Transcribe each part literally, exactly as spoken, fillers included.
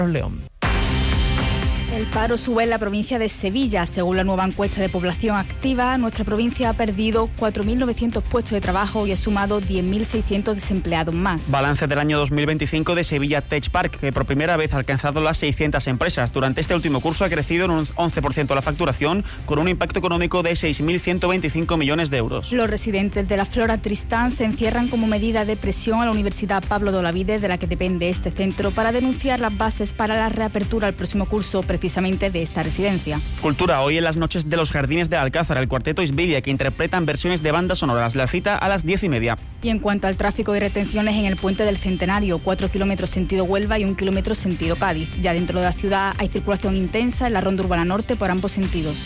León. El paro sube en la provincia de Sevilla. Según la nueva encuesta de población activa, nuestra provincia ha perdido cuatro mil novecientos puestos de trabajo y ha sumado diez mil seiscientos desempleados más. Balance del año dos mil veinticinco de Sevilla Tech Park, que por primera vez ha alcanzado las seiscientas empresas. Durante este último curso ha crecido en un once por ciento la facturación, con un impacto económico de seis mil ciento veinticinco millones de euros. Los residentes de la Flora Tristán se encierran como medida de presión a la Universidad Pablo de Olavide, de la que depende este centro, para denunciar las bases para la reapertura al próximo curso, precisamente de esta residencia. Cultura, hoy en las noches de los Jardines de Alcázar, el cuarteto Isbilia, que interpretan versiones de bandas sonoras. La cita a las diez y media. Y en cuanto al tráfico y retenciones en el puente del Centenario, cuatro kilómetros sentido Huelva y un kilómetro sentido Cádiz. Ya dentro de la ciudad hay circulación intensa en la ronda urbana norte por ambos sentidos.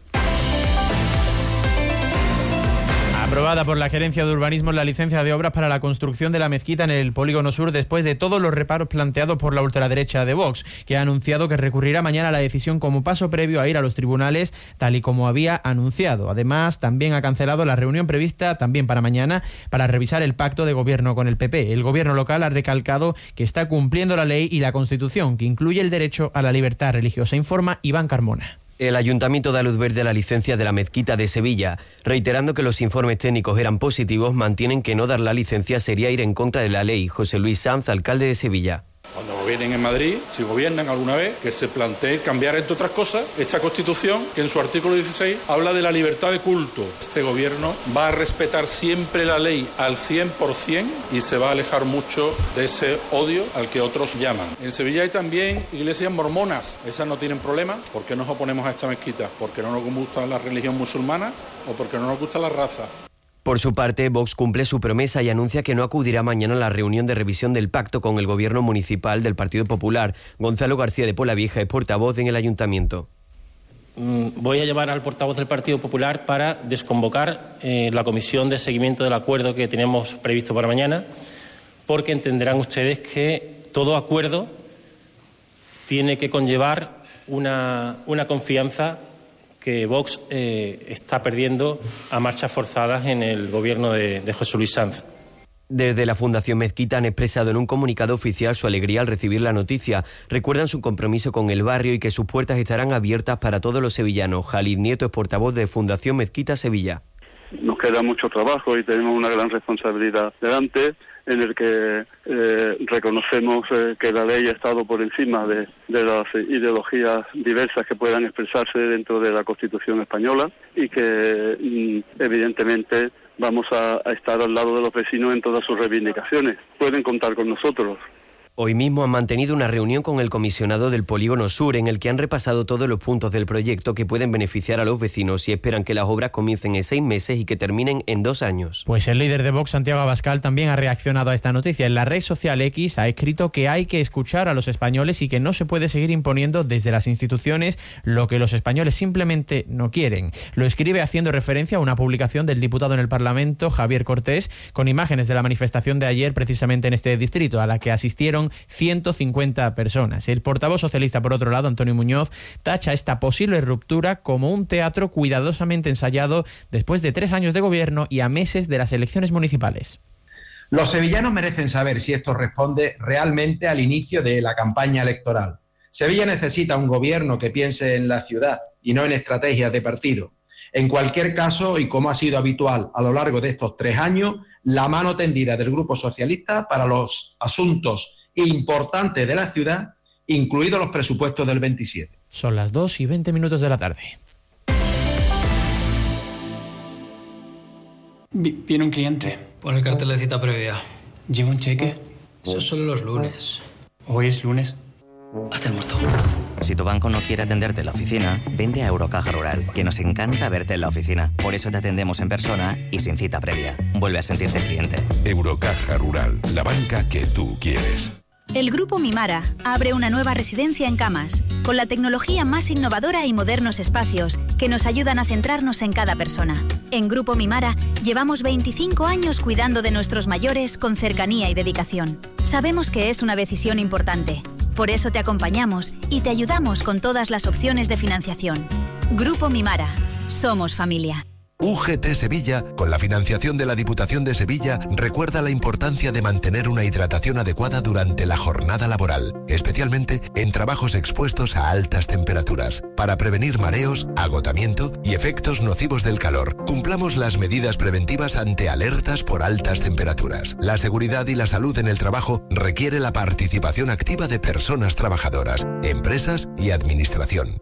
Aprobada por la Gerencia de Urbanismo la licencia de obras para la construcción de la mezquita en el Polígono Sur, después de todos los reparos planteados por la ultraderecha de Vox, que ha anunciado que recurrirá mañana a la decisión como paso previo a ir a los tribunales, tal y como había anunciado. Además, también ha cancelado la reunión prevista también para mañana para revisar el pacto de gobierno con el P P. El gobierno local ha recalcado que está cumpliendo la ley y la Constitución, que incluye el derecho a la libertad religiosa. Informa Iván Carmona. El Ayuntamiento da luz verde a la licencia de la mezquita de Sevilla, reiterando que los informes técnicos eran positivos. Mantienen que no dar la licencia sería ir en contra de la ley. José Luis Sanz, alcalde de Sevilla. Cuando gobiernen en Madrid, si gobiernan alguna vez, que se plantee cambiar, entre otras cosas, esta Constitución, que en su artículo dieciséis habla de la libertad de culto. Este gobierno va a respetar siempre la ley al cien por ciento y se va a alejar mucho de ese odio al que otros llaman. En Sevilla hay también iglesias mormonas. Esas no tienen problema. ¿Por qué nos oponemos a esta mezquita? ¿Porque no nos gusta la religión musulmana o porque no nos gusta la raza? Por su parte, Vox cumple su promesa y anuncia que no acudirá mañana a la reunión de revisión del pacto con el gobierno municipal del Partido Popular. Gonzalo García de Polavieja es portavoz en el ayuntamiento. Voy a llevar al portavoz del Partido Popular para desconvocar eh, la comisión de seguimiento del acuerdo que tenemos previsto para mañana, porque entenderán ustedes que todo acuerdo tiene que conllevar una, una confianza que Vox eh, está perdiendo a marchas forzadas en el gobierno de, de José Luis Sanz. Desde la Fundación Mezquita han expresado en un comunicado oficial su alegría al recibir la noticia. Recuerdan su compromiso con el barrio y que sus puertas estarán abiertas para todos los sevillanos. Jalid Nieto es portavoz de Fundación Mezquita Sevilla. Nos queda mucho trabajo y tenemos una gran responsabilidad delante, en el que eh, reconocemos eh, que la ley ha estado por encima de, de las ideologías diversas que puedan expresarse dentro de la Constitución española y que mm, evidentemente vamos a, a estar al lado de los vecinos en todas sus reivindicaciones. Pueden contar con nosotros. Hoy mismo han mantenido una reunión con el comisionado del Polígono Sur en el que han repasado todos los puntos del proyecto que pueden beneficiar a los vecinos y esperan que las obras comiencen en seis meses y que terminen en dos años. Pues el líder de Vox, Santiago Abascal, también ha reaccionado a esta noticia. En la red social X ha escrito que hay que escuchar a los españoles y que no se puede seguir imponiendo desde las instituciones lo que los españoles simplemente no quieren. Lo escribe haciendo referencia a una publicación del diputado en el Parlamento, Javier Cortés, con imágenes de la manifestación de ayer precisamente en este distrito, a la que asistieron ciento cincuenta personas. El portavoz socialista, por otro lado, Antonio Muñoz, tacha esta posible ruptura como un teatro cuidadosamente ensayado después de tres años de gobierno y a meses de las elecciones municipales. Los sevillanos merecen saber si esto responde realmente al inicio de la campaña electoral. Sevilla necesita un gobierno que piense en la ciudad y no en estrategias de partido. En cualquier caso, y como ha sido habitual a lo largo de estos tres años, la mano tendida del Grupo Socialista para los asuntos importante de la ciudad, incluidos los presupuestos del veintisiete. Son las dos y veinte minutos de la tarde. Viene un cliente. Pon el cartel de cita previa. ¿Lleva un cheque? Eso solo los lunes. ¿Hoy es lunes? Haz el muerto. Si tu banco no quiere atenderte en la oficina, vente a Eurocaja Rural, que nos encanta verte en la oficina. Por eso te atendemos en persona y sin cita previa. Vuelve a sentirte cliente. Eurocaja Rural, la banca que tú quieres. El Grupo Mimara abre una nueva residencia en Camas, con la tecnología más innovadora y modernos espacios que nos ayudan a centrarnos en cada persona. En Grupo Mimara llevamos veinticinco años cuidando de nuestros mayores con cercanía y dedicación. Sabemos que es una decisión importante, por eso te acompañamos y te ayudamos con todas las opciones de financiación. Grupo Mimara, somos familia. U G T Sevilla, con la financiación de la Diputación de Sevilla, recuerda la importancia de mantener una hidratación adecuada durante la jornada laboral, especialmente en trabajos expuestos a altas temperaturas, para prevenir mareos, agotamiento y efectos nocivos del calor. Cumplamos las medidas preventivas ante alertas por altas temperaturas. La seguridad y la salud en el trabajo requiere la participación activa de personas trabajadoras, empresas y administración.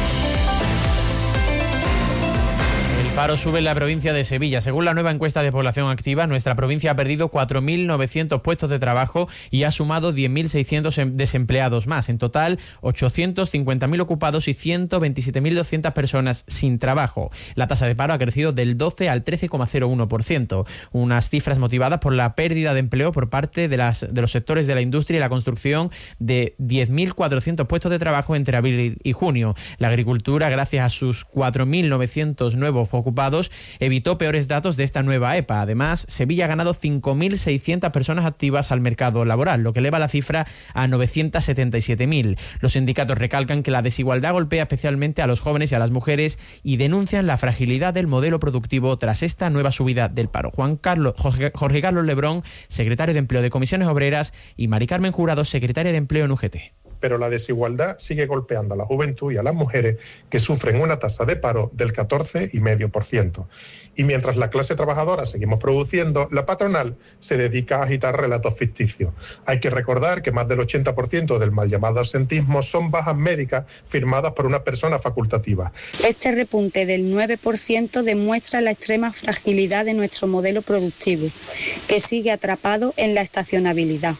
El paro sube en la provincia de Sevilla. Según la nueva encuesta de población activa, nuestra provincia ha perdido cuatro mil novecientos puestos de trabajo y ha sumado diez mil seiscientos desempleados más. En total, ochocientos cincuenta mil ocupados y ciento veintisiete mil doscientas personas sin trabajo. La tasa de paro ha crecido del doce al trece coma cero uno por ciento. Unas cifras motivadas por la pérdida de empleo por parte de, las, de los sectores de la industria y la construcción de diez mil cuatrocientos puestos de trabajo entre abril y junio. La agricultura, gracias a sus cuatro mil novecientos nuevos ocupados, evitó peores datos de esta nueva E P A. Además, Sevilla ha ganado cinco mil seiscientas personas activas al mercado laboral, lo que eleva la cifra a novecientos setenta y siete mil. Los sindicatos recalcan que la desigualdad golpea especialmente a los jóvenes y a las mujeres y denuncian la fragilidad del modelo productivo tras esta nueva subida del paro. Juan Carlos, Jorge, Jorge Carlos Lebrón, secretario de Empleo de Comisiones Obreras, y Mari Carmen Jurado, secretaria de Empleo en U G T. Pero la desigualdad sigue golpeando a la juventud y a las mujeres, que sufren una tasa de paro del catorce coma cinco por ciento. Y mientras la clase trabajadora seguimos produciendo, la patronal se dedica a agitar relatos ficticios. Hay que recordar que más del ochenta por ciento del mal llamado absentismo son bajas médicas firmadas por una persona facultativa. Este repunte del nueve por ciento demuestra la extrema fragilidad de nuestro modelo productivo, que sigue atrapado en la estacionabilidad.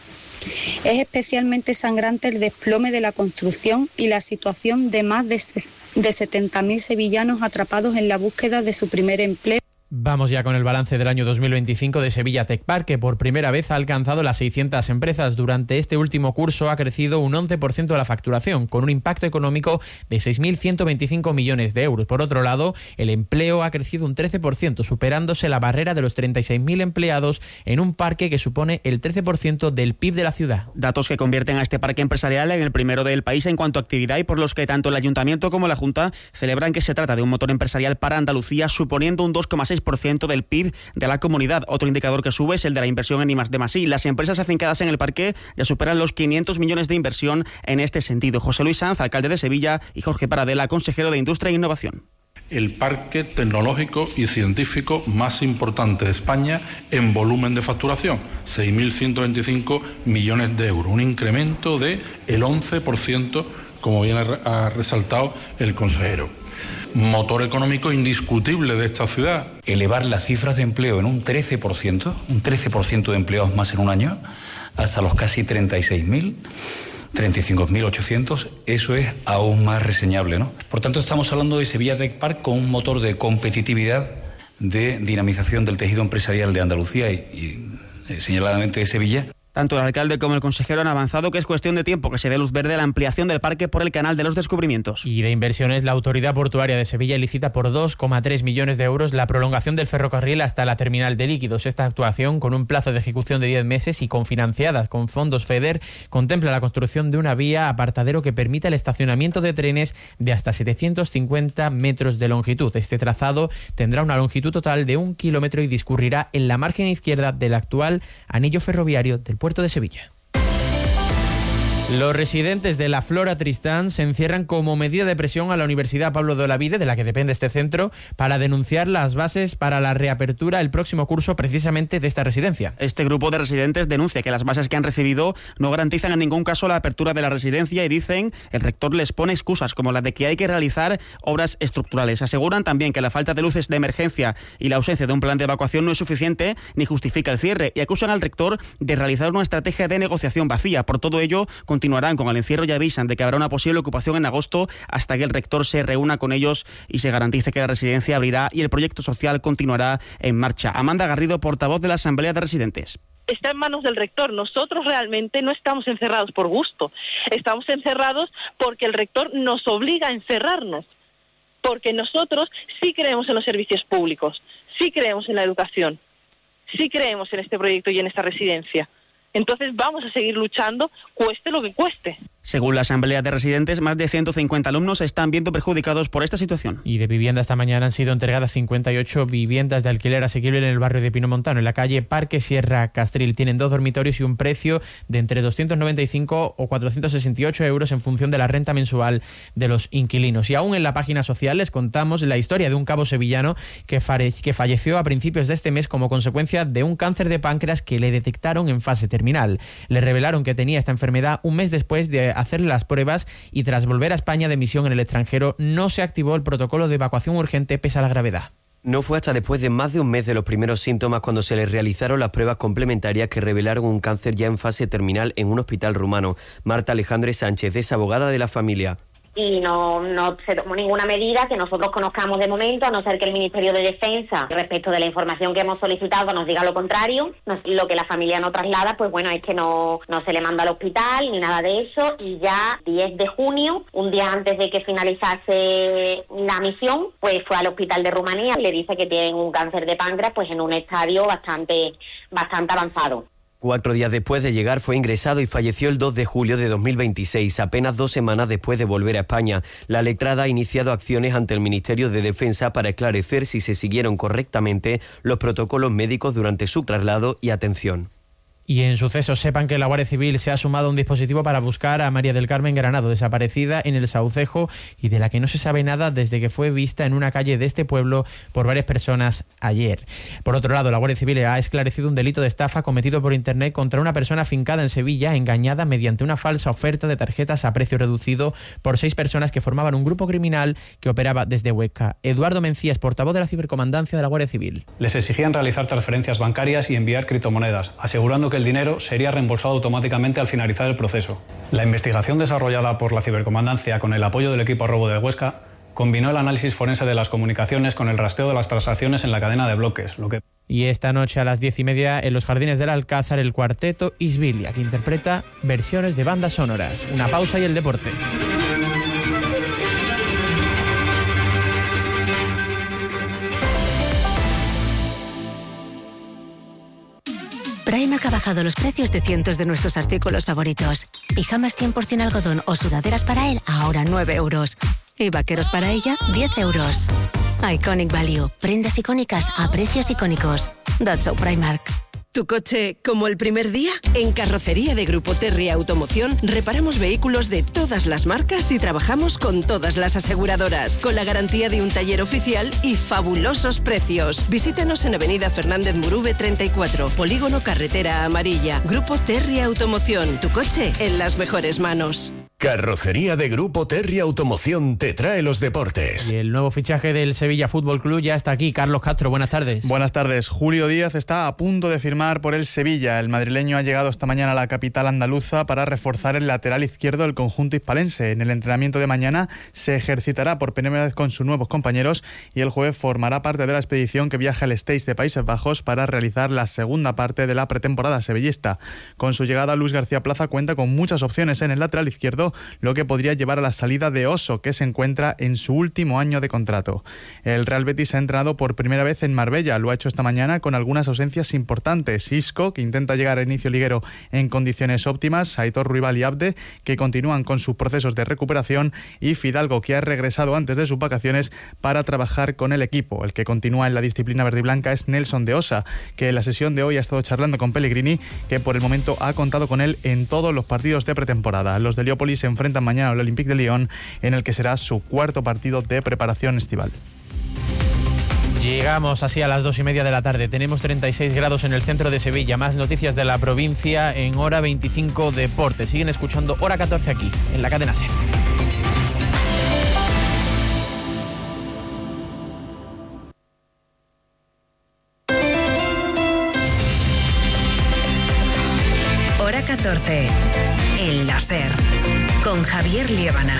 Es especialmente sangrante el desplome de la construcción y la situación de más de setenta mil sevillanos atrapados en la búsqueda de su primer empleo. Vamos ya con el balance del año dos mil veinticinco de Sevilla Tech Park, que por primera vez ha alcanzado las seiscientas empresas. Durante este último curso ha crecido un once por ciento de la facturación, con un impacto económico de seis mil ciento veinticinco millones de euros. Por otro lado, el empleo ha crecido un trece por ciento, superándose la barrera de los treinta y seis mil empleados en un parque que supone el trece por ciento del P I B de la ciudad. Datos que convierten a este parque empresarial en el primero del país en cuanto a actividad y por los que tanto el Ayuntamiento como la Junta celebran que se trata de un motor empresarial para Andalucía, suponiendo un dos coma seis por ciento del P I B de la comunidad. Otro indicador que sube es el de la inversión en I más D más I. Las empresas afincadas en el parque ya superan los quinientos millones de inversión en este sentido. José Luis Sanz, alcalde de Sevilla, y Jorge Paradela, consejero de Industria e Innovación. El parque tecnológico y científico más importante de España en volumen de facturación, seis mil ciento veinticinco millones de euros, un incremento de el once por ciento, como bien ha resaltado el consejero. Motor económico indiscutible de esta ciudad. Elevar las cifras de empleo en un trece por ciento, un trece por ciento de empleados más en un año, hasta los casi treinta y seis mil, treinta y cinco mil ochocientos, eso es aún más reseñable, ¿no? Por tanto, estamos hablando de Sevilla Tech Park con un motor de competitividad, de dinamización del tejido empresarial de Andalucía y, y señaladamente de Sevilla. Tanto el alcalde como el consejero han avanzado que es cuestión de tiempo que se dé luz verde a la ampliación del parque por el Canal de los Descubrimientos. Y de inversiones, la Autoridad Portuaria de Sevilla licita por dos coma tres millones de euros la prolongación del ferrocarril hasta la terminal de líquidos. Esta actuación, con un plazo de ejecución de diez meses y confinanciada con fondos FEDER, contempla la construcción de una vía apartadero que permita el estacionamiento de trenes de hasta setecientos cincuenta metros de longitud. Este trazado tendrá una longitud total de un kilómetro y discurrirá en la margen izquierda del actual anillo ferroviario del puerto de Sevilla. Los residentes de la Flora Tristán se encierran como medida de presión a la Universidad Pablo de Olavide, de la que depende este centro, para denunciar las bases para la reapertura el próximo curso precisamente de esta residencia. Este grupo de residentes denuncia que las bases que han recibido no garantizan en ningún caso la apertura de la residencia y dicen el rector les pone excusas como la de que hay que realizar obras estructurales. Aseguran también que la falta de luces de emergencia y la ausencia de un plan de evacuación no es suficiente ni justifica el cierre y acusan al rector de realizar una estrategia de negociación vacía. Por todo ello, continuarán con el encierro y avisan de que habrá una posible ocupación en agosto hasta que el rector se reúna con ellos y se garantice que la residencia abrirá y el proyecto social continuará en marcha. Amanda Garrido, portavoz de la Asamblea de Residentes. Está en manos del rector. Nosotros realmente no estamos encerrados por gusto. Estamos encerrados porque el rector nos obliga a encerrarnos. Porque nosotros sí creemos en los servicios públicos, sí creemos en la educación, sí creemos en este proyecto y en esta residencia. Entonces vamos a seguir luchando, cueste lo que cueste. Según la Asamblea de Residentes, más de ciento cincuenta alumnos se están viendo perjudicados por esta situación. Y de vivienda esta mañana han sido entregadas cincuenta y ocho viviendas de alquiler asequible en el barrio de Pinomontano, en la calle Parque Sierra Castril. Tienen dos dormitorios y un precio de entre doscientos noventa y cinco o cuatrocientos sesenta y ocho euros en función de la renta mensual de los inquilinos. Y aún en la página social les contamos la historia de un cabo sevillano que, fare- que falleció a principios de este mes como consecuencia de un cáncer de páncreas que le detectaron en fase terminal. Le revelaron que tenía esta enfermedad un mes después de hacerle las pruebas y tras volver a España de misión en el extranjero no se activó el protocolo de evacuación urgente pese a la gravedad. No fue hasta después de más de un mes de los primeros síntomas cuando se le realizaron las pruebas complementarias que revelaron un cáncer ya en fase terminal en un hospital rumano. Marta Alejandre Sánchez es abogada de la familia. Y no, no se tomó ninguna medida que nosotros conozcamos de momento, a no ser que el Ministerio de Defensa, respecto de la información que hemos solicitado, nos diga lo contrario. Lo que la familia no traslada, pues bueno, es que no, no se le manda al hospital ni nada de eso. Y ya diez de junio, un día antes de que finalizase la misión, pues fue al hospital de Rumanía y le dice que tienen un cáncer de páncreas pues en un estadio bastante, bastante avanzado. Cuatro días después de llegar fue ingresado y falleció el dos de julio de dos mil veintiséis, apenas dos semanas después de volver a España. La letrada ha iniciado acciones ante el Ministerio de Defensa para esclarecer si se siguieron correctamente los protocolos médicos durante su traslado y atención. Y en sucesos, sepan que la Guardia Civil se ha sumado a un dispositivo para buscar a María del Carmen Granado, desaparecida en el Saucejo y de la que no se sabe nada desde que fue vista en una calle de este pueblo por varias personas ayer. Por otro lado, la Guardia Civil ha esclarecido un delito de estafa cometido por Internet contra una persona afincada en Sevilla, engañada mediante una falsa oferta de tarjetas a precio reducido por seis personas que formaban un grupo criminal que operaba desde Huesca. Eduardo Mencías, portavoz de la Cibercomandancia de la Guardia Civil. Les exigían realizar transferencias bancarias y enviar criptomonedas, asegurando que el dinero sería reembolsado automáticamente al finalizar el proceso. La investigación desarrollada por la Cibercomandancia con el apoyo del equipo Robo de Huesca combinó el análisis forense de las comunicaciones con el rastreo de las transacciones en la cadena de bloques, lo que... Y esta noche a las diez y media en los Jardines del Alcázar el cuarteto Isbilia, que interpreta versiones de bandas sonoras. Una pausa y el deporte. Primark ha bajado los precios de cientos de nuestros artículos favoritos. Pijamas cien por ciento algodón o sudaderas para él, ahora nueve euros. Y vaqueros para ella, diez euros. Iconic Value. Prendas icónicas a precios icónicos. That's so Primark. ¿Tu coche como el primer día? En Carrocería de Grupo Terry Automoción reparamos vehículos de todas las marcas y trabajamos con todas las aseguradoras, con la garantía de un taller oficial y fabulosos precios. Visítanos en Avenida Fernández Murube treinta y cuatro, Polígono Carretera Amarilla. Grupo Terry Automoción, tu coche en las mejores manos. Carrocería de Grupo Terry Automoción te trae los deportes. Y el nuevo fichaje del Sevilla Fútbol Club ya está aquí. Carlos Castro, buenas tardes. Buenas tardes. Julio Díaz está a punto de firmar por el Sevilla. El madrileño ha llegado esta mañana a la capital andaluza para reforzar el lateral izquierdo del conjunto hispalense. En el entrenamiento de mañana se ejercitará por primera vez con sus nuevos compañeros y el jueves formará parte de la expedición que viaja al Stays de Países Bajos para realizar la segunda parte de la pretemporada sevillista. Con su llegada, Luis García Plaza cuenta con muchas opciones en el lateral izquierdo, lo que podría llevar a la salida de Oso, que se encuentra en su último año de contrato. El Real Betis ha entrenado por primera vez en Marbella, lo ha hecho esta mañana con algunas ausencias importantes. Isco, que intenta llegar a inicio liguero en condiciones óptimas, Aitor Ruibal y Abde, que continúan con sus procesos de recuperación, y Fidalgo, que ha regresado antes de sus vacaciones para trabajar con el equipo. El que continúa en la disciplina verde y blanca es Nelson de Osa, que en la sesión de hoy ha estado charlando con Pellegrini, que por el momento ha contado con él en todos los partidos de pretemporada. Los de Heliópolis se enfrentan mañana al Olympique de Lyon, en el que será su cuarto partido de preparación estival. Llegamos así a las dos y media de la tarde. Tenemos treinta y seis grados en el centro de Sevilla. Más noticias de la provincia en Hora veinticinco Deportes. Siguen escuchando Hora catorce aquí, en la cadena SER. Hora catorce, en la SER, con Javier Liébana.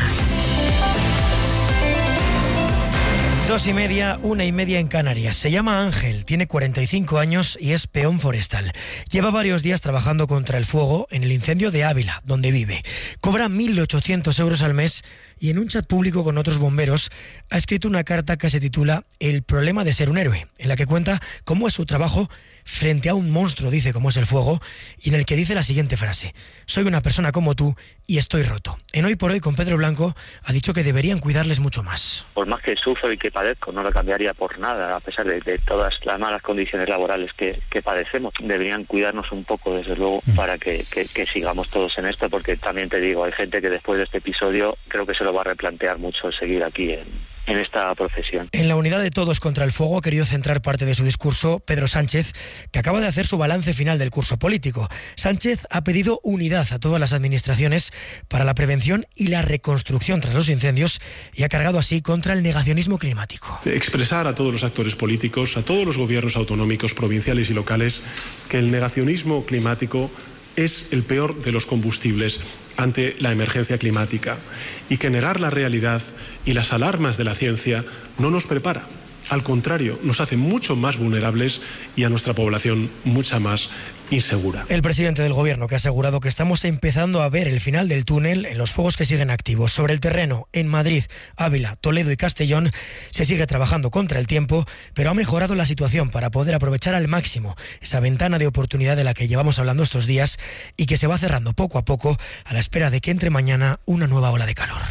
Dos y media, una y media en Canarias. Se llama Ángel, tiene cuarenta y cinco años y es peón forestal. Lleva varios días trabajando contra el fuego en el incendio de Ávila, donde vive. Cobra mil ochocientos euros al mes y en un chat público con otros bomberos ha escrito una carta que se titula El problema de ser un héroe, en la que cuenta cómo es su trabajo frente a un monstruo, dice cómo es el fuego, y en el que dice la siguiente frase: soy una persona como tú y y estoy roto. En Hoy por Hoy con Pedro Blanco ha dicho que deberían cuidarles mucho más. Por más que sufro y que padezco, no lo cambiaría por nada, a pesar de, de todas las malas condiciones laborales que, que padecemos. Deberían cuidarnos un poco, desde luego, para que, que, que sigamos todos en esto, porque también te digo, hay gente que después de este episodio creo que se lo va a replantear mucho el seguir aquí en... en esta profesión. En la unidad de Todos contra el Fuego ha querido centrar parte de su discurso Pedro Sánchez, que acaba de hacer su balance final del curso político. Sánchez ha pedido unidad a todas las administraciones para la prevención y la reconstrucción tras los incendios y ha cargado así contra el negacionismo climático. Expresar a todos los actores políticos, a todos los gobiernos autonómicos, provinciales y locales, que el negacionismo climático es el peor de los combustibles ante la emergencia climática y que negar la realidad y las alarmas de la ciencia no nos prepara. Al contrario, nos hace mucho más vulnerables y a nuestra población mucha más insegura. El presidente del Gobierno que ha asegurado que estamos empezando a ver el final del túnel en los fuegos que siguen activos. Sobre el terreno, en Madrid, Ávila, Toledo y Castellón, se sigue trabajando contra el tiempo, pero ha mejorado la situación para poder aprovechar al máximo esa ventana de oportunidad de la que llevamos hablando estos días y que se va cerrando poco a poco a la espera de que entre mañana una nueva ola de calor.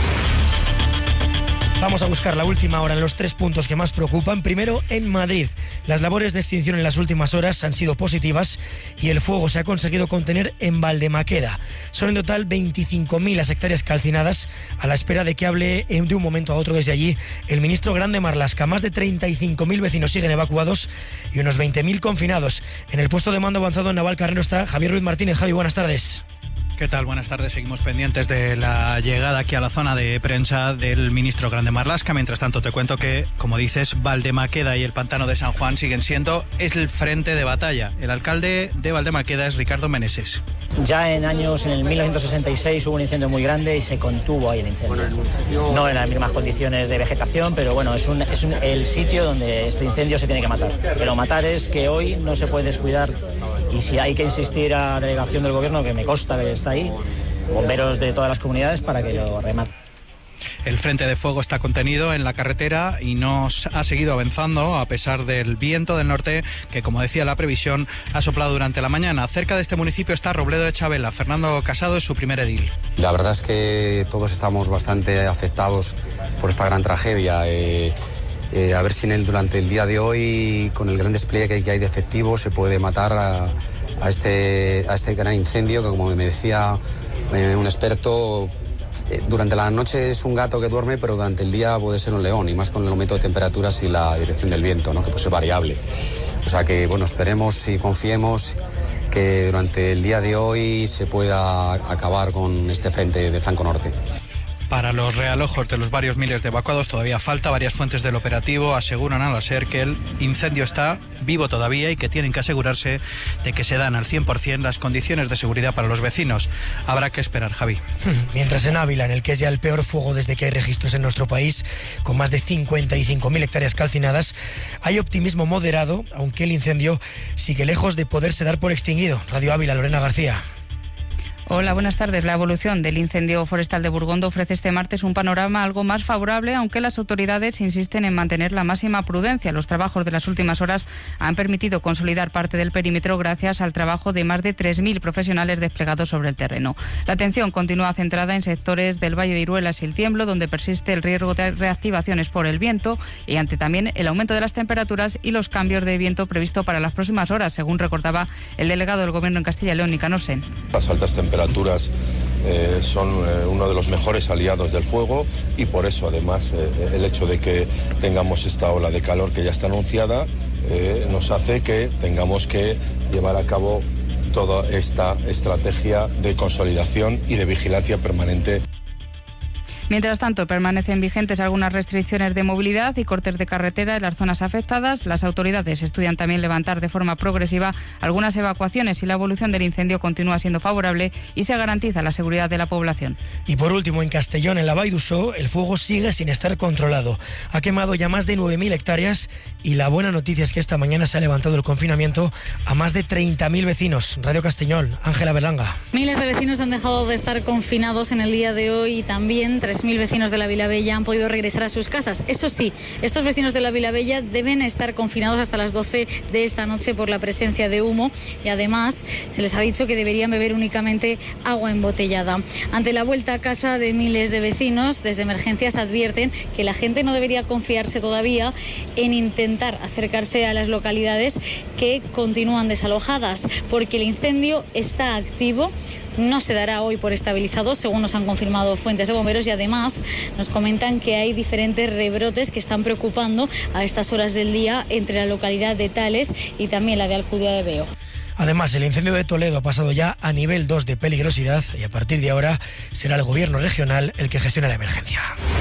Vamos a buscar la última hora en los tres puntos que más preocupan. Primero, en Madrid. Las labores de extinción en las últimas horas han sido positivas y el fuego se ha conseguido contener en Valdemaqueda. Son en total veinticinco mil las hectáreas calcinadas, a la espera de que hable de un momento a otro desde allí el ministro Grande Marlaska. Más de treinta y cinco mil vecinos siguen evacuados y unos veinte mil confinados. En el puesto de mando avanzado en Navalcarnero está Javier Ruiz Martínez. Javi, buenas tardes. ¿Qué tal? Buenas tardes. Seguimos pendientes de la llegada aquí a la zona de prensa del ministro Grande Marlaska. Mientras tanto, te cuento que, como dices, Valdemaqueda y el pantano de San Juan siguen siendo el frente de batalla. El alcalde de Valdemaqueda es Ricardo Meneses. Ya en años, en el mil novecientos sesenta y seis hubo un incendio muy grande y se contuvo ahí el incendio. No en las mismas condiciones de vegetación, pero bueno, es, un, es un, el sitio donde este incendio se tiene que matar. Pero matar es que hoy no se puede descuidar y si hay que insistir a la delegación del gobierno, que me consta que está ahí, bomberos de todas las comunidades para que lo rematen. El frente de fuego está contenido en la carretera y no ha seguido avanzando a pesar del viento del norte que, como decía la previsión, ha soplado durante la mañana. Cerca de este municipio está Robledo de Chabela. Fernando Casado es su primer edil. La verdad es que todos estamos bastante afectados por esta gran tragedia. Eh, eh, a ver si en el, durante el día de hoy, con el gran despliegue que hay de efectivos, se puede matar a, a, este, a este gran incendio que, como me decía eh, un experto, durante la noche es un gato que duerme, pero durante el día puede ser un león, y más con el aumento de temperaturas y la dirección del viento, ¿no? Que puede ser variable. O sea que, bueno, esperemos y confiemos que durante el día de hoy se pueda acabar con este frente del flanco norte. Para los realojos de los varios miles de evacuados todavía falta. Varias fuentes del operativo aseguran a la SER que el incendio está vivo todavía y que tienen que asegurarse de que se dan al cien por ciento las condiciones de seguridad para los vecinos. Habrá que esperar, Javi. Mientras en Ávila, en el que es ya el peor fuego desde que hay registros en nuestro país, con más de cincuenta y cinco mil hectáreas calcinadas, hay optimismo moderado, aunque el incendio sigue lejos de poderse dar por extinguido. Radio Ávila, Lorena García. Hola, buenas tardes. La evolución del incendio forestal de Burgondo ofrece este martes un panorama algo más favorable, aunque las autoridades insisten en mantener la máxima prudencia. Los trabajos de las últimas horas han permitido consolidar parte del perímetro gracias al trabajo de más de tres mil profesionales desplegados sobre el terreno. La atención continúa centrada en sectores del Valle de Iruelas y el Tiemblo, donde persiste el riesgo de reactivaciones por el viento y ante también el aumento de las temperaturas y los cambios de viento previsto para las próximas horas, según recordaba el delegado del Gobierno en Castilla y León, Nicanor Sen. Las altas temperaturas temperaturas eh, son eh, uno de los mejores aliados del fuego y por eso además eh, el hecho de que tengamos esta ola de calor que ya está anunciada eh, nos hace que tengamos que llevar a cabo toda esta estrategia de consolidación y de vigilancia permanente. Mientras tanto, permanecen vigentes algunas restricciones de movilidad y cortes de carretera en las zonas afectadas. Las autoridades estudian también levantar de forma progresiva algunas evacuaciones y la evolución del incendio continúa siendo favorable y se garantiza la seguridad de la población. Y por último, en Castellón, en la Vall d'Uixó, el fuego sigue sin estar controlado. Ha quemado ya más de nueve mil hectáreas y la buena noticia es que esta mañana se ha levantado el confinamiento a más de treinta mil vecinos. Radio Castellón, Ángela Berlanga. Miles de vecinos han dejado de estar confinados en el día de hoy y también tres mil vecinos de la Vilabella han podido regresar a sus casas. Eso sí, estos vecinos de la Vilabella deben estar confinados hasta las doce de esta noche por la presencia de humo y además se les ha dicho que deberían beber únicamente agua embotellada. Ante la vuelta a casa de miles de vecinos, desde emergencias advierten que la gente no debería confiarse todavía en intentar acercarse a las localidades que continúan desalojadas, porque el incendio está activo. No se dará hoy por estabilizado, según nos han confirmado fuentes de bomberos, y además nos comentan que hay diferentes rebrotes que están preocupando a estas horas del día entre la localidad de Tales y también la de Alcudia de Veo. Además, el incendio de Toledo ha pasado ya a nivel dos de peligrosidad y a partir de ahora será el gobierno regional el que gestione la emergencia.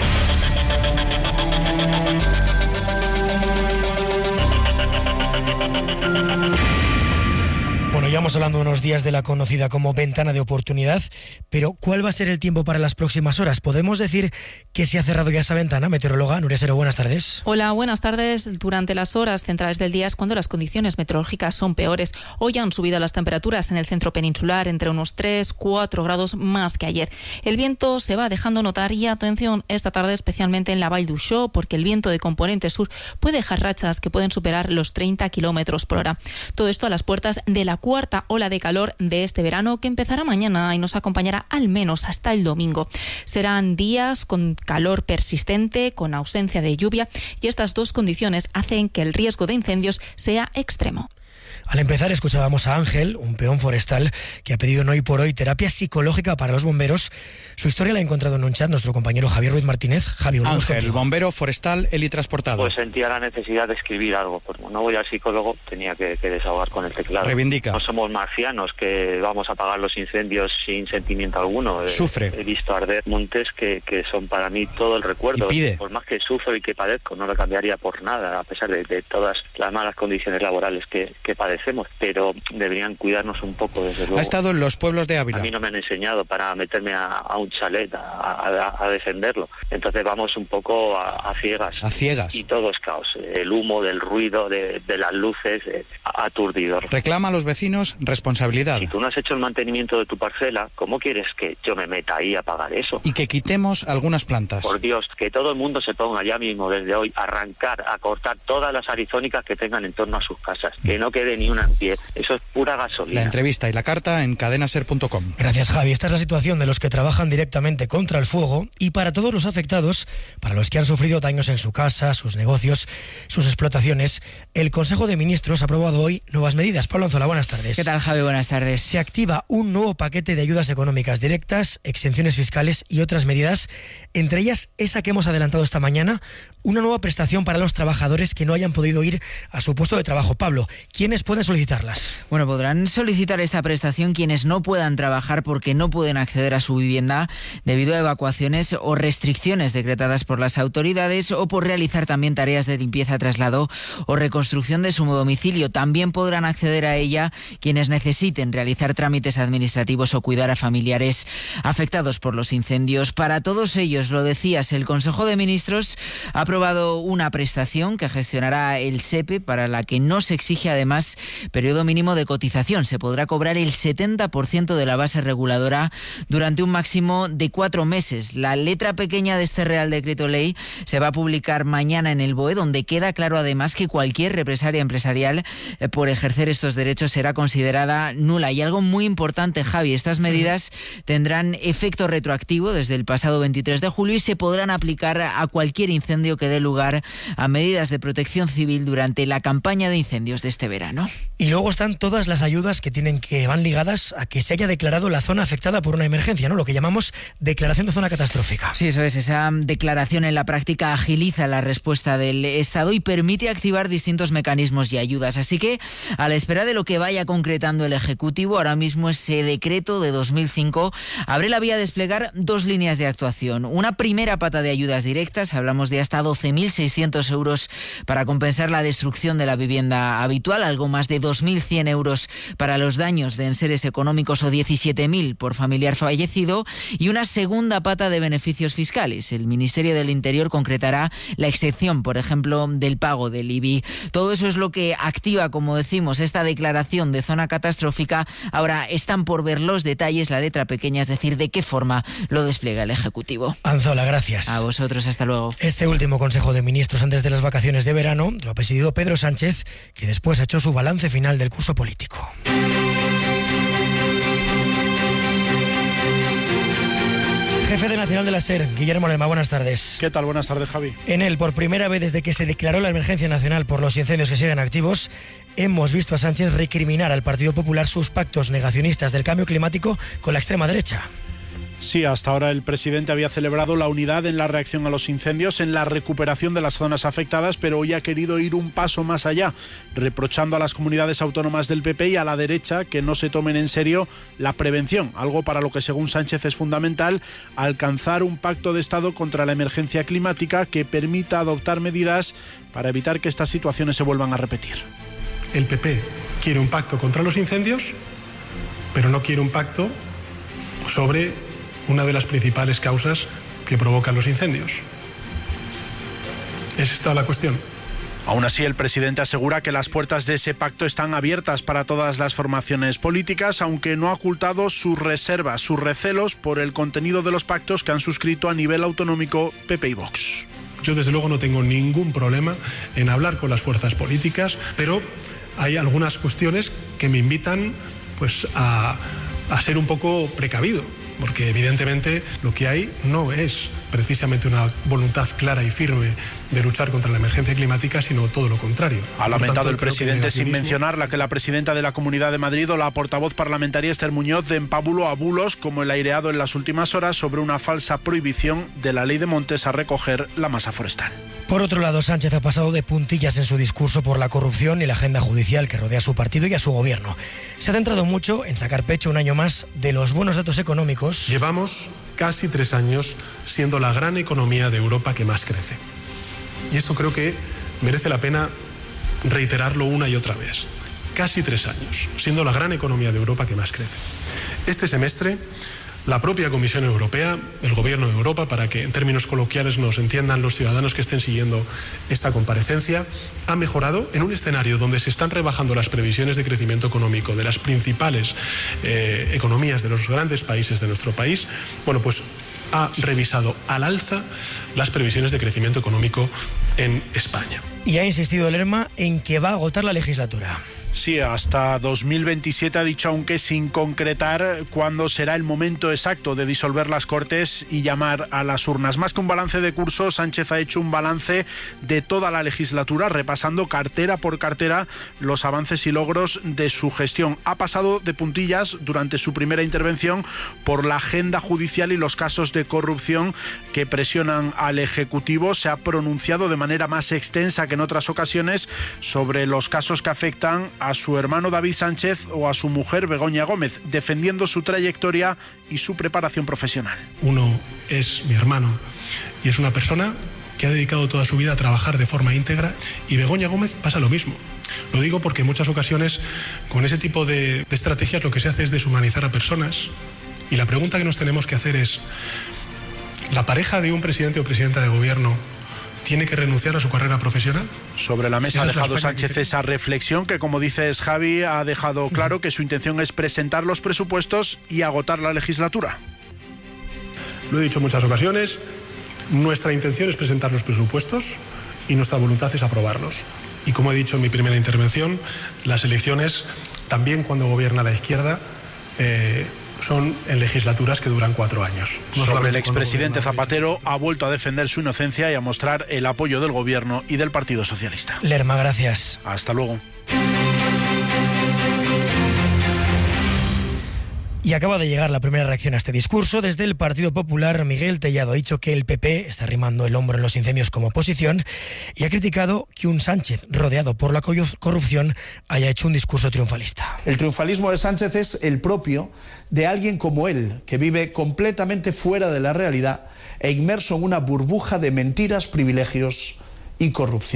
Bueno, llevamos hablando unos días de la conocida como ventana de oportunidad, pero ¿cuál va a ser el tiempo para las próximas horas? ¿Podemos decir que se ha cerrado ya esa ventana? Meteoróloga Nuria Sero, buenas tardes. Hola, buenas tardes. Durante las horas centrales del día es cuando las condiciones meteorológicas son peores. Hoy han subido las temperaturas en el centro peninsular entre unos tres a cuatro grados más que ayer. El viento se va dejando notar y atención esta tarde especialmente en la Vall d'Uixó, porque el viento de componente sur puede dejar rachas que pueden superar los treinta kilómetros por hora. Todo esto a las puertas de la cuarta ola de calor de este verano, que empezará mañana y nos acompañará al menos hasta el domingo. Serán días con calor persistente, con ausencia de lluvia, y estas dos condiciones hacen que el riesgo de incendios sea extremo. Al empezar escuchábamos a Ángel, un peón forestal que ha pedido en Hoy por Hoy terapia psicológica para los bomberos. Su historia la ha encontrado en un chat nuestro compañero Javier Ruiz Martínez. Javi, Ángel, contigo. Bombero forestal helitransportado. Pues sentía la necesidad de escribir algo. Pues no voy al psicólogo, tenía que, que desahogar con el teclado. Reivindica. No somos marcianos que vamos a apagar los incendios sin sentimiento alguno. Sufre. He, he visto arder montes que, que son para mí todo el recuerdo. Y pide. Por más que sufro y que padezco, no lo cambiaría por nada, a pesar de, de todas las malas condiciones laborales que, que padecemos. Pero deberían cuidarnos un poco, desde luego. Ha estado en los pueblos de Ávila. A mí no me han enseñado para meterme a, a un chalet a, a, a defenderlo. Entonces vamos un poco a, a ciegas. A ciegas. Y todo es caos. El humo, del ruido, de, de las luces, eh, aturdidor. Reclama a los vecinos responsabilidad. Si tú no has hecho el mantenimiento de tu parcela, ¿cómo quieres que yo me meta ahí a pagar eso? Y que quitemos algunas plantas. Por Dios, que todo el mundo se ponga ya mismo desde hoy a arrancar, a cortar todas las arizónicas que tengan en torno a sus casas. Que no quede ni una en pie. Eso es pura gasolina. La entrevista y la carta en cadenaser punto com. Gracias, Javi. Esta es la situación de los que trabajan directamente contra el fuego y para todos los afectados, para los que han sufrido daños en su casa, sus negocios, sus explotaciones, el Consejo de Ministros ha aprobado hoy nuevas medidas. Pablo Anzola, buenas tardes. ¿Qué tal, Javi? Buenas tardes. Se activa un nuevo paquete de ayudas económicas directas, exenciones fiscales y otras medidas, entre ellas esa que hemos adelantado esta mañana, una nueva prestación para los trabajadores que no hayan podido ir a su puesto de trabajo. Pablo, ¿quiénes pueden solicitarlas? Bueno, podrán solicitar esta prestación quienes no puedan trabajar porque no pueden acceder a su vivienda debido a evacuaciones o restricciones decretadas por las autoridades o por realizar también tareas de limpieza, traslado o reconstrucción de su domicilio. También podrán acceder a ella quienes necesiten realizar trámites administrativos o cuidar a familiares afectados por los incendios. Para todos ellos, lo decías, el Consejo de Ministros ha aprobado una prestación que gestionará el SEPE, para la que no se exige además periodo mínimo de cotización. Se podrá cobrar el setenta por ciento de la base reguladora durante un máximo de cuatro meses. La letra pequeña de este Real Decreto Ley se va a publicar mañana en el B O E, donde queda claro además que cualquier represalia empresarial eh, por ejercer estos derechos será considerada nula. Y algo muy importante, Javi, estas medidas tendrán efecto retroactivo desde el pasado veintitrés de julio y se podrán aplicar a cualquier incendio que dé lugar a medidas de protección civil durante la campaña de incendios de este verano. Y luego están todas las ayudas que tienen que van ligadas a que se haya declarado la zona afectada por una emergencia, ¿no? Lo que llamamos declaración de zona catastrófica. Sí, eso es. Esa declaración en la práctica agiliza la respuesta del Estado y permite activar distintos mecanismos y ayudas. Así que, a la espera de lo que vaya concretando el Ejecutivo, ahora mismo ese decreto de dos mil cinco abre la vía a desplegar dos líneas de actuación. Una primera pata de ayudas directas, hablamos de hasta doce mil seiscientos euros para compensar la destrucción de la vivienda habitual, algo más más de dos mil cien euros para los daños de enseres económicos o diecisiete mil por familiar fallecido, y una segunda pata de beneficios fiscales. El Ministerio del Interior concretará la excepción, por ejemplo, del pago del I B I. Todo eso es lo que activa, como decimos, esta declaración de zona catastrófica. Ahora están por ver los detalles, la letra pequeña, es decir, de qué forma lo despliega el Ejecutivo. Anzola, gracias. A vosotros, hasta luego. Este último Consejo de Ministros antes de las vacaciones de verano lo ha presidido Pedro Sánchez, que después ha hecho su balance final del curso político. Jefe de Nacional de la SER, Guillermo Lerma, buenas tardes. ¿Qué tal? Buenas tardes, Javi. En él, por primera vez desde que se declaró la emergencia nacional por los incendios que siguen activos, hemos visto a Sánchez recriminar al Partido Popular sus pactos negacionistas del cambio climático con la extrema derecha. Sí, hasta ahora el presidente había celebrado la unidad en la reacción a los incendios, en la recuperación de las zonas afectadas, pero hoy ha querido ir un paso más allá, reprochando a las comunidades autónomas del P P y a la derecha que no se tomen en serio la prevención, algo para lo que según Sánchez es fundamental, alcanzar un pacto de Estado contra la emergencia climática que permita adoptar medidas para evitar que estas situaciones se vuelvan a repetir. El P P quiere un pacto contra los incendios, pero no quiere un pacto sobre una de las principales causas que provocan los incendios. ¿Es esta la cuestión? Aún así, el presidente asegura que las puertas de ese pacto están abiertas para todas las formaciones políticas, aunque no ha ocultado sus reservas, sus recelos por el contenido de los pactos que han suscrito a nivel autonómico P P y Vox. Yo desde luego no tengo ningún problema en hablar con las fuerzas políticas, pero hay algunas cuestiones que me invitan pues, a, a ser un poco precavido. Porque evidentemente lo que hay no es precisamente una voluntad clara y firme de luchar contra la emergencia climática, sino todo lo contrario. Ha lamentado el presidente, sin mencionar la que la presidenta de la Comunidad de Madrid o la portavoz parlamentaria Esther Muñoz den pábulo a bulos como el aireado en las últimas horas sobre una falsa prohibición de la ley de montes a recoger la masa forestal. Por otro lado, Sánchez ha pasado de puntillas en su discurso por la corrupción y la agenda judicial que rodea a su partido y a su gobierno. Se ha centrado mucho en sacar pecho un año más de los buenos datos económicos. Llevamos casi tres años siendo la gran economía de Europa que más crece. Y esto creo que merece la pena reiterarlo una y otra vez. Casi tres años siendo la gran economía de Europa que más crece. Este semestre, la propia Comisión Europea, el Gobierno de Europa, para que en términos coloquiales nos entiendan los ciudadanos que estén siguiendo esta comparecencia, ha mejorado en un escenario donde se están rebajando las previsiones de crecimiento económico de las principales eh, economías de los grandes países de nuestro país. Bueno, pues ha revisado al alza las previsiones de crecimiento económico en España. Y ha insistido Lerma en que va a agotar la legislatura. Sí, hasta dos mil veintisiete ha dicho, aunque sin concretar cuándo será el momento exacto de disolver las Cortes y llamar a las urnas. Más que un balance de curso, Sánchez ha hecho un balance de toda la legislatura, repasando cartera por cartera los avances y logros de su gestión. Ha pasado de puntillas durante su primera intervención por la agenda judicial y los casos de corrupción que presionan al Ejecutivo. Se ha pronunciado de manera más extensa que en otras ocasiones sobre los casos que afectan a su hermano David Sánchez o a su mujer Begoña Gómez, defendiendo su trayectoria y su preparación profesional. Uno es mi hermano y es una persona que ha dedicado toda su vida a trabajar de forma íntegra, y Begoña Gómez pasa lo mismo. Lo digo porque en muchas ocasiones con ese tipo de, de estrategias lo que se hace es deshumanizar a personas, y la pregunta que nos tenemos que hacer es: ¿la pareja de un presidente o presidenta de gobierno tiene que renunciar a su carrera profesional? Sobre la mesa ha dejado Sánchez esa reflexión que, como dices, Javi, ha dejado claro que su intención es presentar los presupuestos y agotar la legislatura. Lo he dicho en muchas ocasiones, nuestra intención es presentar los presupuestos y nuestra voluntad es aprobarlos. Y como he dicho en mi primera intervención, las elecciones, también cuando gobierna la izquierda, eh, son en legislaturas que duran cuatro años. No Sobre el expresidente Zapatero, ha vuelto a defender su inocencia y a mostrar el apoyo del Gobierno y del Partido Socialista. Lerma, gracias. Hasta luego. Y acaba de llegar la primera reacción a este discurso. Desde el Partido Popular, Miguel Tellado ha dicho que el P P está arrimando el hombro en los incendios como oposición y ha criticado que un Sánchez rodeado por la corrupción haya hecho un discurso triunfalista. El triunfalismo de Sánchez es el propio de alguien como él, que vive completamente fuera de la realidad e inmerso en una burbuja de mentiras, privilegios y corrupción.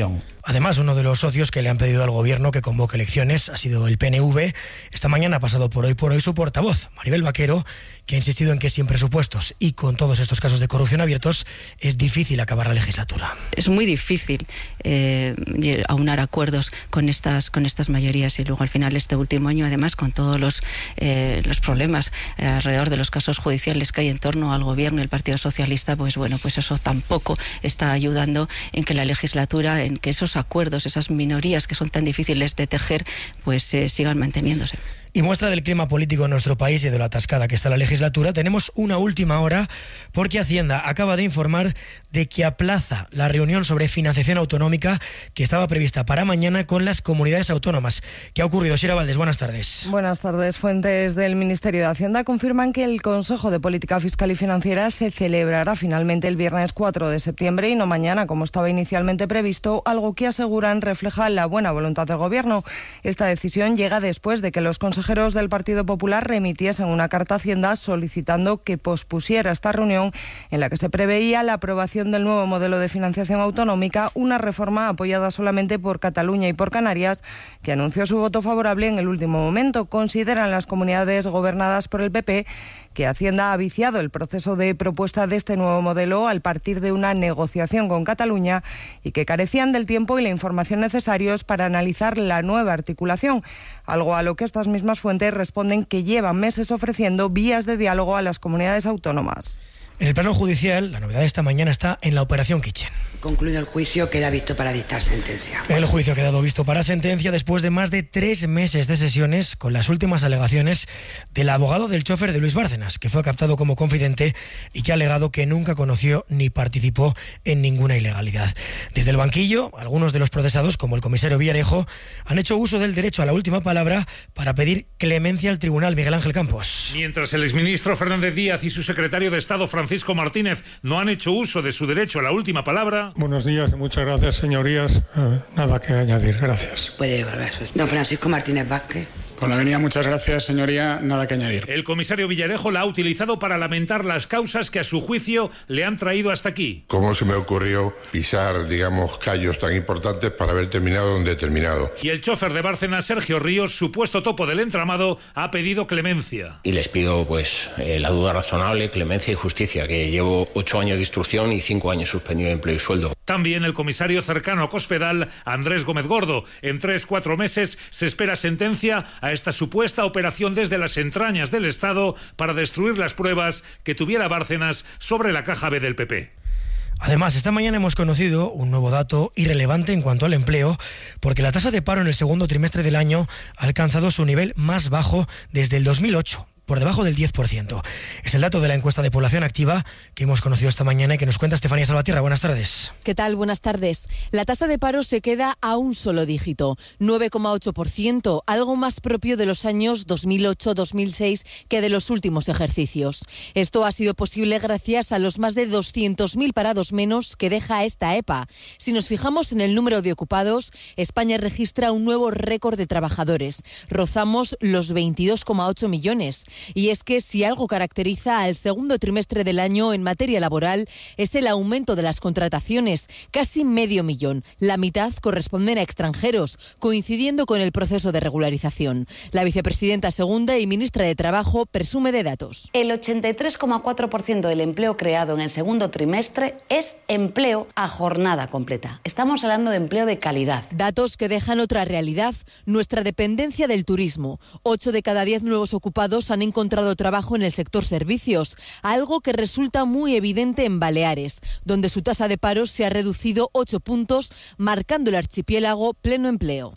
Además, uno de los socios que le han pedido al gobierno que convoque elecciones ha sido el P N V. Esta mañana ha pasado por hoy por hoy su portavoz, Maribel Vaquero, que ha insistido en que sin presupuestos y con todos estos casos de corrupción abiertos es difícil acabar la legislatura. Es muy difícil eh, aunar acuerdos con estas, con estas mayorías, y luego al final este último año, además, con todos los, eh, los problemas eh, alrededor de los casos judiciales que hay en torno al gobierno y el Partido Socialista, pues bueno, pues eso tampoco está ayudando en que la legislatura, en que esos acuerdos, esas minorías que son tan difíciles de tejer, pues eh, sigan manteniéndose. Y muestra del clima político en nuestro país y de lo atascada que está la legislatura, tenemos una última hora porque Hacienda acaba de informar de que aplaza la reunión sobre financiación autonómica que estaba prevista para mañana con las comunidades autónomas. ¿Qué ha ocurrido? Sira Valdés, buenas tardes. Buenas tardes. Fuentes del Ministerio de Hacienda confirman que el Consejo de Política Fiscal y Financiera se celebrará finalmente el viernes cuatro de septiembre y no mañana, como estaba inicialmente previsto, algo que aseguran refleja la buena voluntad del Gobierno. Esta decisión llega después de que los consejeros del Partido Popular remitiesen una carta a Hacienda solicitando que pospusiera esta reunión en la que se preveía la aprobación del nuevo modelo de financiación autonómica, una reforma apoyada solamente por Cataluña y por Canarias, que anunció su voto favorable en el último momento. Consideran las comunidades gobernadas por el P P que Hacienda ha viciado el proceso de propuesta de este nuevo modelo al partir de una negociación con Cataluña y que carecían del tiempo y la información necesarios para analizar la nueva articulación, algo a lo que estas mismas fuentes responden que llevan meses ofreciendo vías de diálogo a las comunidades autónomas. En el plano judicial, la novedad de esta mañana está en la Operación Kitchen. Concluido el juicio, queda visto para dictar sentencia. El juicio ha quedado visto para sentencia después de más de tres meses de sesiones con las últimas alegaciones del abogado del chofer de Luis Bárcenas, que fue captado como confidente y que ha alegado que nunca conoció ni participó en ninguna ilegalidad. Desde el banquillo, algunos de los procesados, como el comisario Villarejo, han hecho uso del derecho a la última palabra para pedir clemencia al tribunal. Miguel Ángel Campos. Mientras el exministro Fernández Díaz y su secretario de Estado Francisco Martínez no han hecho uso de su derecho a la última palabra. Buenos días y muchas gracias, señorías. Eh, nada que añadir, gracias. Puede volver. Don Francisco Martínez Vázquez. Con la venia, muchas gracias, señoría. Nada que añadir. El comisario Villarejo la ha utilizado para lamentar las causas que a su juicio le han traído hasta aquí. ¿Cómo se me ocurrió pisar, digamos, callos tan importantes para haber terminado donde he terminado? Y el chofer de Bárcenas, Sergio Ríos, supuesto topo del entramado, ha pedido clemencia. Y les pido, pues, eh, la duda razonable, clemencia y justicia, que llevo ocho años de instrucción y cinco años suspendido de empleo y sueldo. También el comisario cercano a Cospedal, Andrés Gómez Gordo. En tres, cuatro meses se espera sentencia a esta supuesta operación desde las entrañas del Estado para destruir las pruebas que tuviera Bárcenas sobre la caja B del P P. Además, esta mañana hemos conocido un nuevo dato irrelevante en cuanto al empleo, porque la tasa de paro en el segundo trimestre del año ha alcanzado su nivel más bajo desde el dos mil ocho. Por debajo del diez por ciento. Es el dato de la encuesta de población activa que hemos conocido esta mañana y que nos cuenta Estefanía Salvatierra. Buenas tardes. ¿Qué tal? Buenas tardes. La tasa de paro se queda a un solo dígito, nueve coma ocho por ciento, algo más propio de los años dos mil ocho dos mil seis que de los últimos ejercicios. Esto ha sido posible gracias a los más de doscientos mil parados menos que deja esta E P A. Si nos fijamos en el número de ocupados, España registra un nuevo récord de trabajadores. Rozamos los veintidós coma ocho millones. Y es que si algo caracteriza al segundo trimestre del año en materia laboral es el aumento de las contrataciones, casi medio millón. La mitad corresponden a extranjeros, coincidiendo con el proceso de regularización. La vicepresidenta segunda y ministra de Trabajo presume de datos. El ochenta y tres coma cuatro por ciento del empleo creado en el segundo trimestre es empleo a jornada completa. Estamos hablando de empleo de calidad. Datos que dejan otra realidad, nuestra dependencia del turismo. Ocho de cada diez nuevos ocupados han encontrado trabajo en el sector servicios, algo que resulta muy evidente en Baleares, donde su tasa de paro se ha reducido ocho puntos, marcando el archipiélago pleno empleo.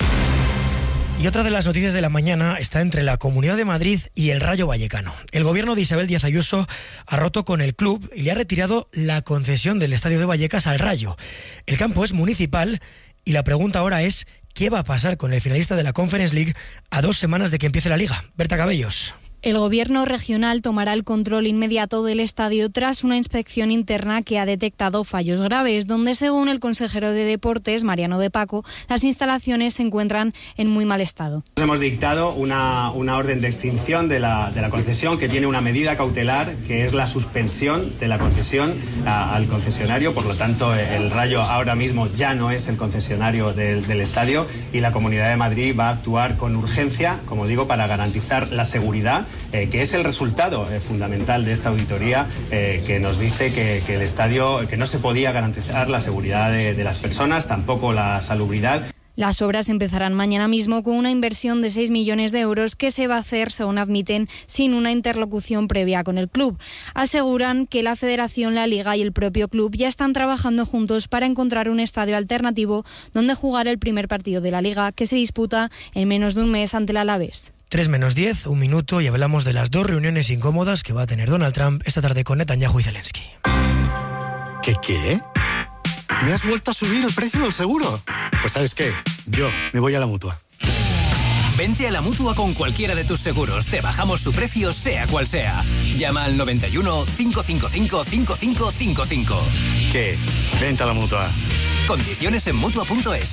Y otra de las noticias de la mañana está entre la Comunidad de Madrid y el Rayo Vallecano. El gobierno de Isabel Díaz Ayuso ha roto con el club y le ha retirado la concesión del estadio de Vallecas al Rayo. El campo es municipal y la pregunta ahora es ¿qué va a pasar con el finalista de la Conference League a dos semanas de que empiece la Liga? Berta Cabellos. El Gobierno regional tomará el control inmediato del estadio tras una inspección interna que ha detectado fallos graves, donde, según el consejero de Deportes, Mariano de Paco, las instalaciones se encuentran en muy mal estado. Hemos dictado una, una orden de extinción de la, de la concesión que tiene una medida cautelar, que es la suspensión de la concesión a, al concesionario. Por lo tanto, el Rayo ahora mismo ya no es el concesionario del, del estadio, y la Comunidad de Madrid va a actuar con urgencia, como digo, para garantizar la seguridad, Eh, que es el resultado eh, fundamental de esta auditoría, eh, que nos dice que, que el estadio, que no se podía garantizar la seguridad de, de las personas, tampoco la salubridad. Las obras empezarán mañana mismo con una inversión de seis millones de euros que se va a hacer, según admiten, sin una interlocución previa con el club. Aseguran que la Federación, la Liga y el propio club ya están trabajando juntos para encontrar un estadio alternativo donde jugar el primer partido de la Liga, que se disputa en menos de un mes ante el Alavés. tres menos diez, un minuto, y hablamos de las dos reuniones incómodas que va a tener Donald Trump esta tarde con Netanyahu y Zelensky. ¿Qué qué? ¿Me has vuelto a subir el precio del seguro? Pues ¿sabes qué? Yo me voy a la Mutua. Vente a la Mutua con cualquiera de tus seguros. Te bajamos su precio, sea cual sea. Llama al noventa y uno, cinco cinco cinco, cinco cinco cinco cinco. ¿Qué? Vente a la Mutua. Condiciones en Mutua punto es.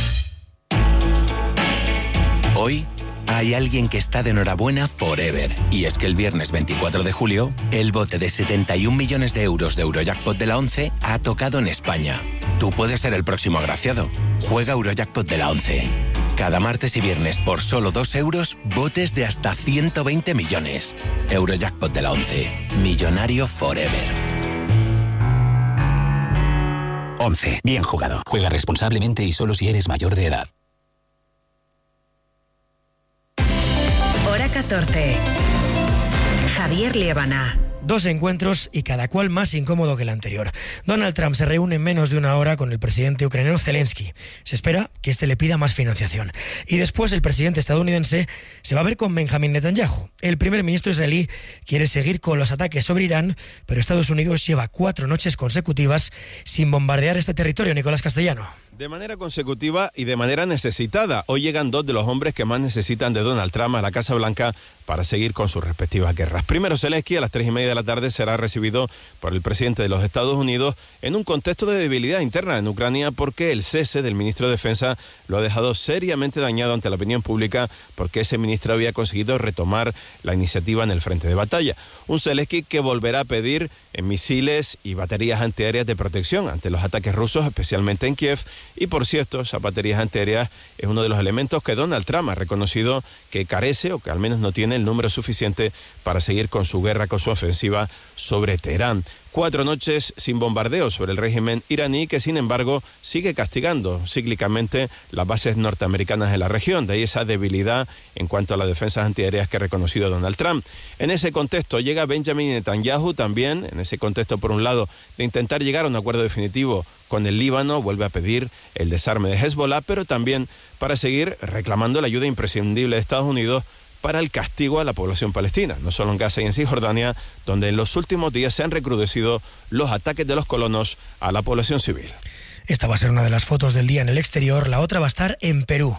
Hoy hay alguien que está de enhorabuena forever. Y es que el viernes veinticuatro de julio, el bote de setenta y un millones de euros de Eurojackpot de la ONCE ha tocado en España. Tú puedes ser el próximo agraciado. Juega Eurojackpot de la ONCE. Cada martes y viernes por solo dos euros, botes de hasta ciento veinte millones. Eurojackpot de la ONCE. Millonario forever. ONCE. Bien jugado. Juega responsablemente y solo si eres mayor de edad. Hora catorce. Javier Liébana. Dos encuentros y cada cual más incómodo que el anterior. Donald Trump se reúne en menos de una hora con el presidente ucraniano Zelensky. Se espera que este le pida más financiación. Y después el presidente estadounidense se va a ver con Benjamin Netanyahu. El primer ministro israelí quiere seguir con los ataques sobre Irán, pero Estados Unidos lleva cuatro noches consecutivas sin bombardear este territorio. Nicolás Castellano. De manera consecutiva y de manera necesitada. Hoy llegan dos de los hombres que más necesitan de Donald Trump a la Casa Blanca para seguir con sus respectivas guerras. Primero, Zelensky a las tres y media de la tarde será recibido por el presidente de los Estados Unidos en un contexto de debilidad interna en Ucrania, porque el cese del ministro de Defensa lo ha dejado seriamente dañado ante la opinión pública, porque ese ministro había conseguido retomar la iniciativa en el frente de batalla. Un Zelensky que volverá a pedir misiles y baterías antiaéreas de protección ante los ataques rusos, especialmente en Kiev. Y por cierto, esas baterías antiaéreas es uno de los elementos que Donald Trump ha reconocido que carece, o que al menos no tiene el número suficiente para seguir con su guerra, con su ofensiva sobre Teherán. Cuatro noches sin bombardeo sobre el régimen iraní, que sin embargo sigue castigando cíclicamente las bases norteamericanas en la región. De ahí esa debilidad en cuanto a las defensas antiaéreas que ha reconocido Donald Trump. En ese contexto llega Benjamin Netanyahu también, en ese contexto por un lado de intentar llegar a un acuerdo definitivo con el Líbano, vuelve a pedir el desarme de Hezbollah, pero también para seguir reclamando la ayuda imprescindible de Estados Unidos para el castigo a la población palestina, no solo en Gaza y en Cisjordania, donde en los últimos días se han recrudecido los ataques de los colonos a la población civil. Esta va a ser una de las fotos del día en el exterior, la otra va a estar en Perú.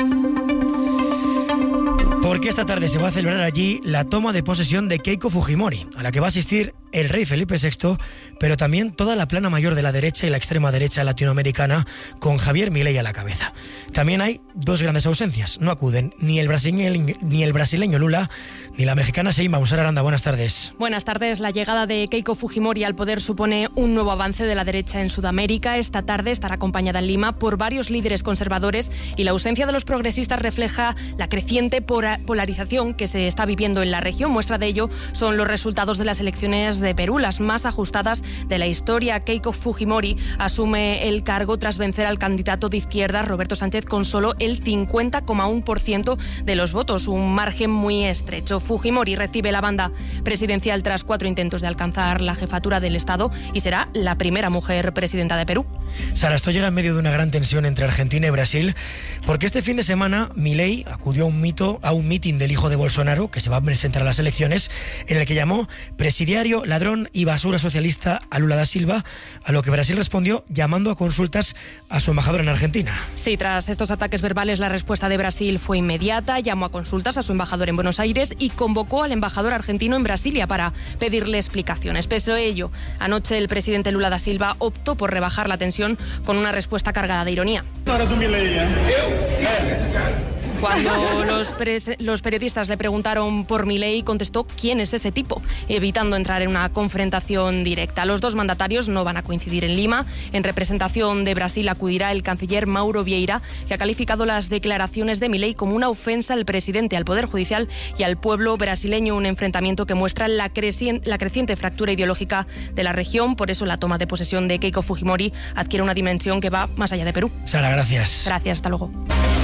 Porque esta tarde se va a celebrar allí la toma de posesión de Keiko Fujimori, a la que va a asistir el rey Felipe sexto, pero también toda la plana mayor de la derecha y la extrema derecha latinoamericana, con Javier Milei a la cabeza. También hay dos grandes ausencias. No acuden ni el brasileño, ni el brasileño Lula, ni la mexicana Sheinbaum. Sara Aranda, buenas tardes. Buenas tardes. La llegada de Keiko Fujimori al poder supone un nuevo avance de la derecha en Sudamérica. Esta tarde estará acompañada en Lima por varios líderes conservadores, y la ausencia de los progresistas refleja la creciente polarización que se está viviendo en la región. Muestra de ello son los resultados de las elecciones de Perú, las más ajustadas de la historia. Keiko Fujimori asume el cargo tras vencer al candidato de izquierda Roberto Sánchez con solo el cincuenta coma uno por ciento de los votos, un margen muy estrecho. Fujimori recibe la banda presidencial tras cuatro intentos de alcanzar la jefatura del Estado y será la primera mujer presidenta de Perú. Sara, esto llega en medio de una gran tensión entre Argentina y Brasil, porque este fin de semana Milei acudió a un mito, a un mitin del hijo de Bolsonaro, que se va a presentar a las elecciones, en el que llamó presidiario ladrón y basura socialista a Lula da Silva, a lo que Brasil respondió llamando a consultas a su embajador en Argentina. Sí, tras estos ataques verbales, la respuesta de Brasil fue inmediata, llamó a consultas a su embajador en Buenos Aires y convocó al embajador argentino en Brasilia para pedirle explicaciones. Pese a ello, anoche el presidente Lula da Silva optó por rebajar la tensión con una respuesta cargada de ironía. Cuando los, los periodistas le preguntaron por Milei, contestó quién es ese tipo, evitando entrar en una confrontación directa. Los dos mandatarios no van a coincidir en Lima. En representación de Brasil acudirá el canciller Mauro Vieira, que ha calificado las declaraciones de Milei como una ofensa al presidente, al Poder Judicial y al pueblo brasileño, un enfrentamiento que muestra la, creci- la creciente fractura ideológica de la región. Por eso la toma de posesión de Keiko Fujimori adquiere una dimensión que va más allá de Perú. Sara, gracias. Gracias, hasta luego.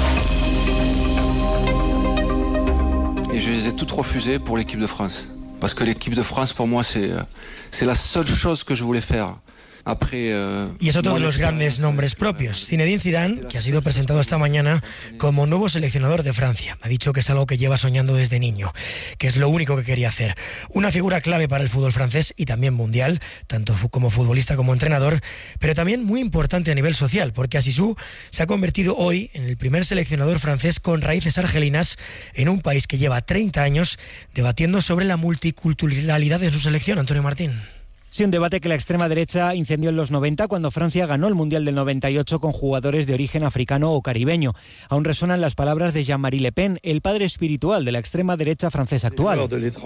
Et je les ai toutes refusées pour l'équipe de France. Parce que l'équipe de France, pour moi, c'est, c'est la seule chose que je voulais faire. Y es otro de los grandes nombres propios. Zinedine Zidane, que ha sido presentado esta mañana como nuevo seleccionador de Francia. Ha dicho que es algo que lleva soñando desde niño, que es lo único que quería hacer. Una figura clave para el fútbol francés y también mundial, tanto como futbolista como entrenador, pero también muy importante a nivel social, porque Asisou se ha convertido hoy en el primer seleccionador francés con raíces argelinas en un país que lleva treinta años debatiendo sobre la multiculturalidad de su selección. Antonio Martín. Sí, un debate que la extrema derecha incendió en los noventa cuando Francia ganó el Mundial del noventa y ocho con jugadores de origen africano o caribeño. Aún resuenan las palabras de Jean-Marie Le Pen, el padre espiritual de la extrema derecha francesa actual.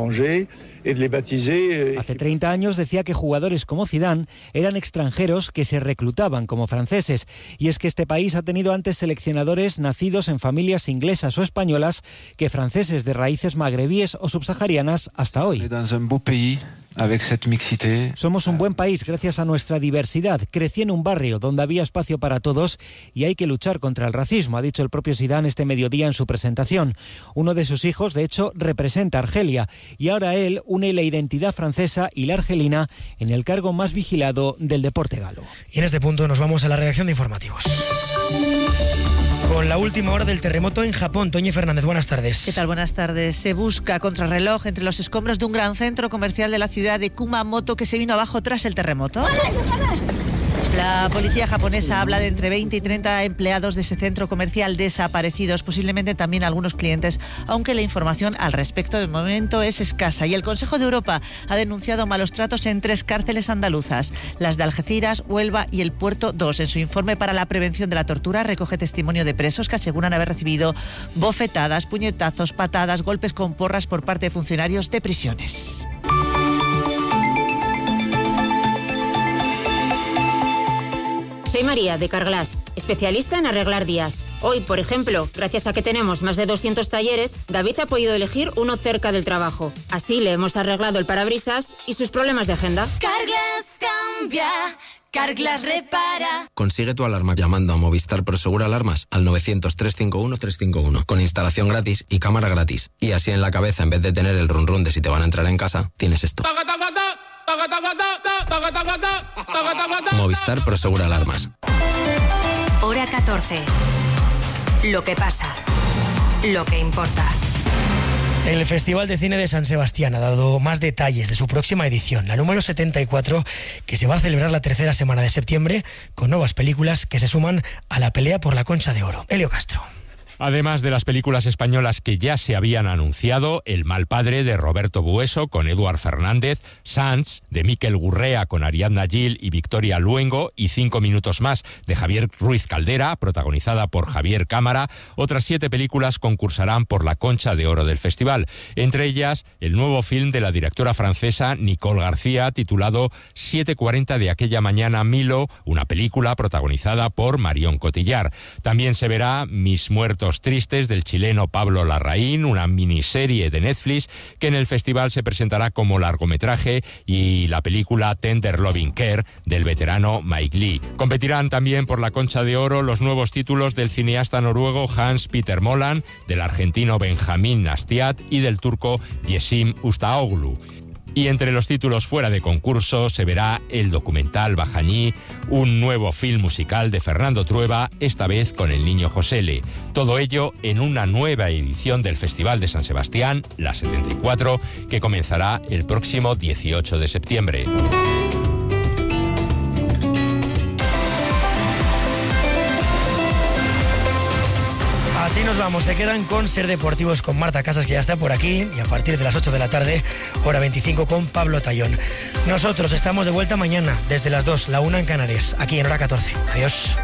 Hace treinta años decía que jugadores como Zidane eran extranjeros que se reclutaban como franceses. Y es que este país ha tenido antes seleccionadores nacidos en familias inglesas o españolas que franceses de raíces magrebíes o subsaharianas hasta hoy. Somos un buen país gracias a nuestra diversidad. Crecí en un barrio donde había espacio para todos y hay que luchar contra el racismo, ha dicho el propio Zidane este mediodía en su presentación. Uno de sus hijos, de hecho, representa a Argelia y ahora él une la identidad francesa y la argelina en el cargo más vigilado del deporte galo. Y en este punto nos vamos a la redacción de informativos. Con la última hora del terremoto en Japón. Toñi Fernández, buenas tardes. ¿Qué tal? Buenas tardes. Se busca contrarreloj entre los escombros de un gran centro comercial de la ciudad de Kumamoto que se vino abajo tras el terremoto. La policía japonesa habla de entre veinte y treinta empleados de ese centro comercial desaparecidos, posiblemente también algunos clientes, aunque la información al respecto de momento es escasa. Y el Consejo de Europa ha denunciado malos tratos en tres cárceles andaluzas, las de Algeciras, Huelva y el Puerto dos. En su informe para la prevención de la tortura recoge testimonio de presos que aseguran haber recibido bofetadas, puñetazos, patadas, golpes con porras por parte de funcionarios de prisiones. Soy María, de Carglass, especialista en arreglar días. Hoy, por ejemplo, gracias a que tenemos más de doscientos talleres, David ha podido elegir uno cerca del trabajo. Así le hemos arreglado el parabrisas y sus problemas de agenda. Carglass cambia, Carglass repara. Consigue tu alarma llamando a Movistar Prosegur Alarmas al novecientos, trescientos cincuenta y uno, trescientos cincuenta y uno, con instalación gratis y cámara gratis. Y así en la cabeza, en vez de tener el run run de si te van a entrar en casa, tienes esto. Movistar Prosegur Alarmas. Hora catorce. Lo que pasa. Lo que importa. El Festival de Cine de San Sebastián ha dado más detalles de su próxima edición, la número setenta y cuatro, que se va a celebrar la tercera semana de septiembre, con nuevas películas que se suman a la pelea por la Concha de Oro. Elio Castro. Además de las películas españolas que ya se habían anunciado, El mal padre de Roberto Bueso con Eduard Fernández, Sans de Miquel Gurrea con Ariadna Gil y Victoria Luengo y Cinco minutos más de Javier Ruiz Caldera, protagonizada por Javier Cámara, otras siete películas concursarán por la Concha de Oro del festival. Entre ellas, el nuevo film de la directora francesa Nicole García titulado siete cuarenta de aquella mañana Milo, una película protagonizada por Marion Cotillard. También se verá Mis muertos tristes del chileno Pablo Larraín, una miniserie de Netflix que en el festival se presentará como largometraje, y la película Tender Loving Care del veterano Mike Lee. Competirán también por la Concha de Oro los nuevos títulos del cineasta noruego Hans Peter Moland, del argentino Benjamín Astiat y del turco Yeşim Ustaoğlu. Y entre los títulos fuera de concurso se verá el documental Bajañí, un nuevo film musical de Fernando Trueba, esta vez con el niño Josele. Todo ello en una nueva edición del Festival de San Sebastián, la setenta y cuatro, que comenzará el próximo dieciocho de septiembre. Así nos vamos, se quedan con Ser Deportivos con Marta Casas, que ya está por aquí, y a partir de las ocho de la tarde, hora veinticinco, con Pablo Tallón. Nosotros estamos de vuelta mañana, desde las dos, la una en Canarias, aquí en hora catorce. Adiós.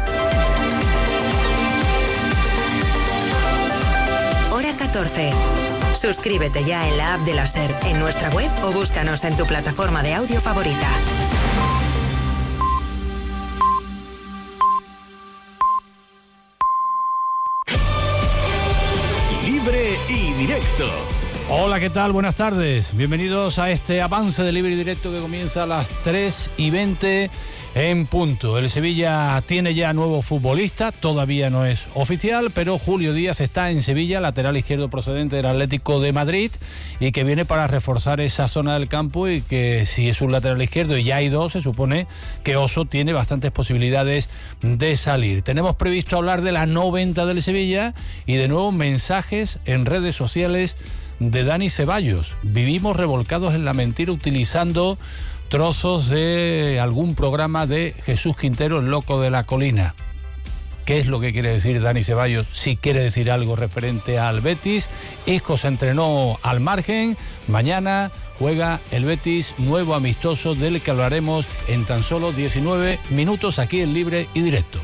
Hora catorce. Suscríbete ya en la app de la SER, en nuestra web o búscanos en tu plataforma de audio favorita. Libre y directo. Hola, ¿qué tal? Buenas tardes. Bienvenidos a este avance de Libre y Directo que comienza a las tres y veinte en punto. El Sevilla tiene ya nuevo futbolista, todavía no es oficial, pero Julio Díaz está en Sevilla, lateral izquierdo procedente del Atlético de Madrid, y que viene para reforzar esa zona del campo, y que si es un lateral izquierdo y ya hay dos, se supone que Oso tiene bastantes posibilidades de salir. Tenemos previsto hablar de la no venta del Sevilla y de nuevo mensajes en redes sociales de Dani Ceballos. Vivimos revolcados en la mentira utilizando trozos de algún programa de Jesús Quintero, el loco de la colina. ¿Qué es lo que quiere decir Dani Ceballos? Si quiere decir algo referente al Betis. Isco se entrenó al margen. Mañana juega el Betis, nuevo amistoso del que hablaremos en tan solo diecinueve minutos aquí en Libre y Directo.